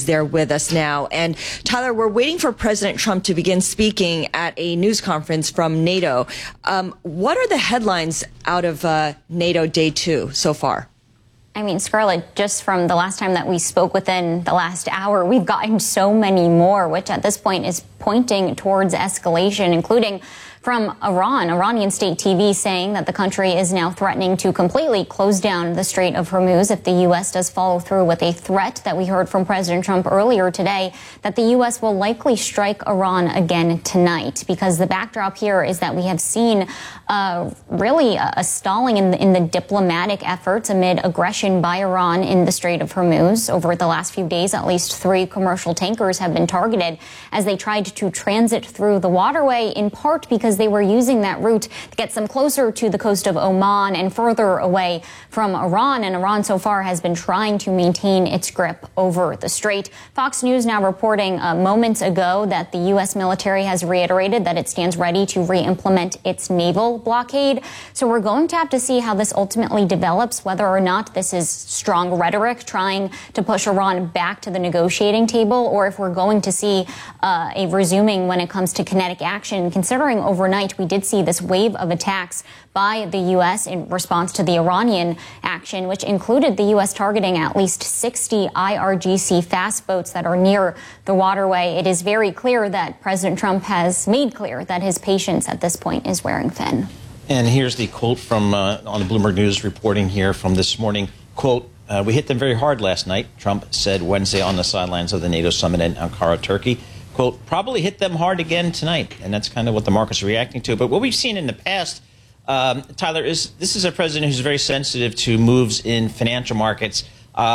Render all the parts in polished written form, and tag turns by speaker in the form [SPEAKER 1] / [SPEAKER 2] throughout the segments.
[SPEAKER 1] is there with us now. And Tyler, we're waiting for President Trump to begin speaking at a news conference from NATO. What are the headlines out of NATO Day 2 so far?
[SPEAKER 2] I mean, Scarlett, just from the last time that we spoke within the last hour, we've gotten so many more, which at this point is pointing towards escalation, including from Iran. Iranian state TV saying that the country is now threatening to completely close down the Strait of Hormuz if the U.S. does follow through with a threat that we heard from President Trump earlier today, that the U.S. will likely strike Iran again tonight, because the backdrop here is that we have seen really a stalling in the diplomatic efforts amid aggression by Iran in the Strait of Hormuz. Over the last few days, at least 3 commercial tankers have been targeted as they tried to transit through the waterway, in part because they were using that route to get them closer to the coast of Oman and further away from Iran. And Iran so far has been trying to maintain its grip over the strait. Fox News now reporting moments ago that the U.S. military has reiterated that it stands ready to re-implement its naval blockade. So we're going to have to see how this ultimately develops, whether or not this is strong rhetoric trying to push Iran back to the negotiating table, or if we're going to see a resuming when it comes to kinetic action, considering overnight we did see this wave of attacks by the U.S. in response to the Iranian action, which included the U.S. targeting at least 60 IRGC fast boats that are near the waterway. It is very clear that President Trump has made clear that his patience at this point is wearing thin.
[SPEAKER 3] And here's the quote from on the Bloomberg News reporting here from this morning. Quote, we hit them very hard last night, Trump said Wednesday on the sidelines of the NATO summit in Ankara, Turkey. Quote, probably hit them hard again tonight. And that's kind of what the market's reacting to. But what we've seen in the past, Tyler, this is a president who's very sensitive to moves in financial markets.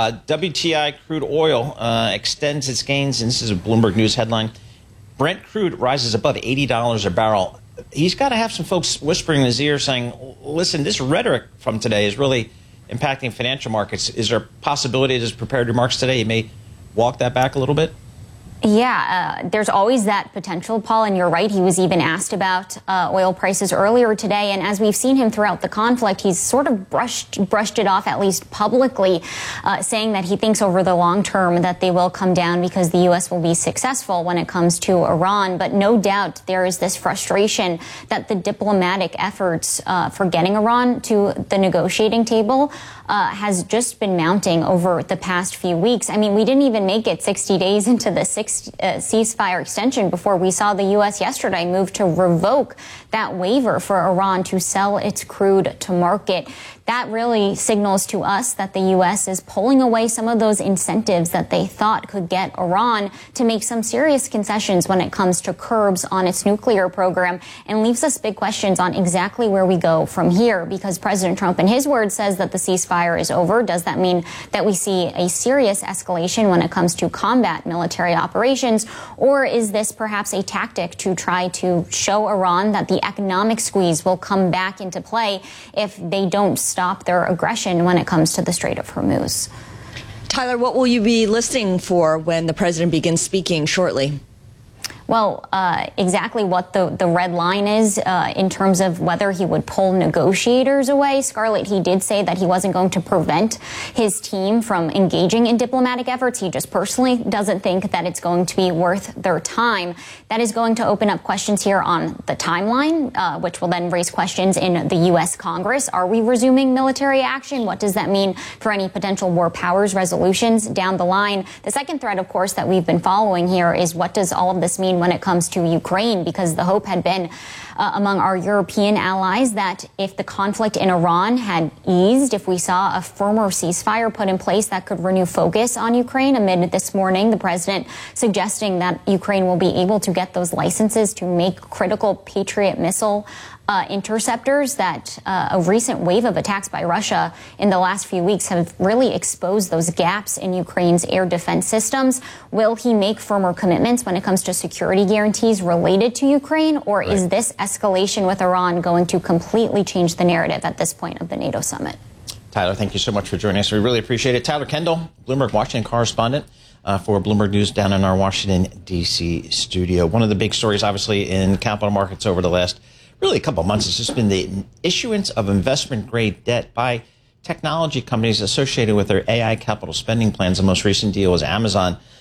[SPEAKER 3] WTI crude oil extends its gains, and this is a Bloomberg News headline. Brent crude rises above $80 a barrel. He's got to have some folks whispering in his ear saying, listen, this rhetoric from today is really impacting financial markets. Is there a possibility that his prepared remarks today he may walk that back a little bit?
[SPEAKER 2] Yeah, there's always that potential, Paul, and you're right. He was even asked about oil prices earlier today, and as we've seen him throughout the conflict, he's sort of brushed it off, at least publicly, saying that he thinks over the long term that they will come down because the U.S. will be successful when it comes to Iran. But no doubt there is this frustration that the diplomatic efforts for getting Iran to the negotiating table has just been mounting over the past few weeks. I mean, we didn't even make it 60 days into the ceasefire extension before we saw the U.S. yesterday move to revoke that waiver for Iran to sell its crude to market. That really signals to us that the U.S. is pulling away some of those incentives that they thought could get Iran to make some serious concessions when it comes to curbs on its nuclear program, and leaves us big questions on exactly where we go from here, because President Trump, in his words, says that the ceasefire is over. Does that mean that we see a serious escalation when it comes to combat military operations, or is this perhaps a tactic to try to show Iran that the economic squeeze will come back into play if they don't stop their aggression when it comes to the Strait of Hormuz?
[SPEAKER 1] Tyler, what will you be listening for when the president begins speaking shortly?
[SPEAKER 2] Well, exactly what the red line is in terms of whether he would pull negotiators away. Scarlett, he did say that he wasn't going to prevent his team from engaging in diplomatic efforts. He just personally doesn't think that it's going to be worth their time. That is going to open up questions here on the timeline, which will then raise questions in the U.S. Congress. Are we resuming military action? What does that mean for any potential war powers resolutions down the line? The second thread, of course, that we've been following here is what does all of this mean when it comes to Ukraine, because the hope had been among our European allies that if the conflict in Iran had eased, if we saw a firmer ceasefire put in place, that could renew focus on Ukraine. Amid this morning, the president suggesting that Ukraine will be able to get those licenses to make critical Patriot missile interceptors. That a recent wave of attacks by Russia in the last few weeks have really exposed those gaps in Ukraine's air defense systems. Will he make firmer commitments when it comes to security guarantees related to Ukraine, or is this escalation with Iran going to completely change the narrative at this point of the NATO summit?
[SPEAKER 3] Tyler, thank you so much for joining us. We really appreciate it. Tyler Kendall, Bloomberg Washington correspondent for Bloomberg News down in our Washington, D.C. studio. One of the big stories, obviously, in capital markets over the last really a couple of months has just been the issuance of investment-grade debt by technology companies associated with their AI capital spending plans. The most recent deal was Amazon